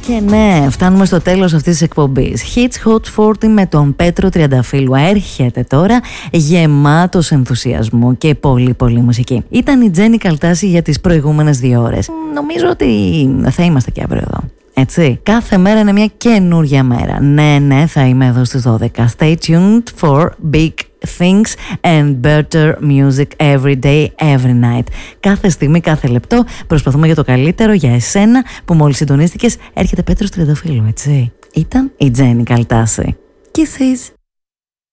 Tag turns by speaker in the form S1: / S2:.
S1: Και ναι, φτάνουμε στο τέλος αυτής της εκπομπής. Hits Hot 40 με τον Πέτρο Τριανταφύλου έρχεται τώρα γεμάτος ενθουσιασμού και πολύ μουσική. Ήταν η Τζέννη Καλτάση για τις προηγούμενες 2 ώρες. Νομίζω ότι θα είμαστε και αύριο εδώ. Έτσι, κάθε μέρα είναι μια καινούργια μέρα. Ναι, θα είμαι εδώ στις 12. Stay tuned for big things and better music every day, every night. Κάθε στιγμή, κάθε λεπτό προσπαθούμε για το καλύτερο για εσένα που μόλις συντονίστηκες. Έρχεται Πέτρος Τριανταφύλου, έτσι. Ήταν η Τζέννη Καλτάση. Kisses.